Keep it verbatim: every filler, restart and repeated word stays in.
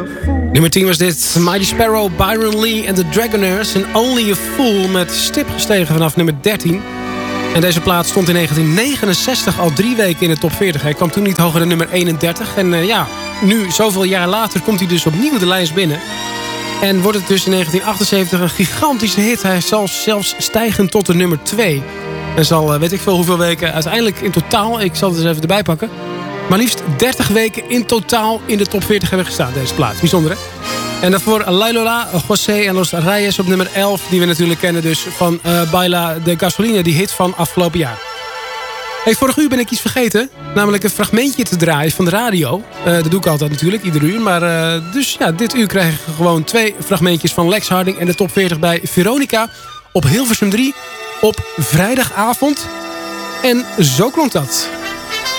Nummer tien was dit. Mighty Sparrow, Byron Lee en The Dragonaires. En Only a Fool met stip gestegen vanaf nummer dertien. En deze plaat stond in negentien negenenzestig al drie weken in de top veertig. Hij kwam toen niet hoger dan nummer eenendertig. En uh, ja, nu, zoveel jaar later, komt hij dus opnieuw de lijst binnen. En wordt het dus in negentien achtenzeventig een gigantische hit. Hij zal zelfs stijgen tot de nummer twee. En zal, uh, weet ik veel hoeveel weken, uiteindelijk in totaal... ik zal het eens even erbij pakken... maar liefst dertig weken in totaal in de top veertig hebben gestaan, deze plaat. Bijzonder, hè? En daarvoor Lailola, José en Los Reyes op nummer elf... die we natuurlijk kennen dus van uh, Baila de Gasolina... die hit van afgelopen jaar. Hey, vorig uur ben ik iets vergeten. Namelijk een fragmentje te draaien van de radio. Uh, dat doe ik altijd natuurlijk, ieder uur. Maar uh, dus ja, dit uur krijg ik gewoon twee fragmentjes van Lex Harding... en de top veertig bij Veronica op Hilversum drie op vrijdagavond. En zo klonk dat.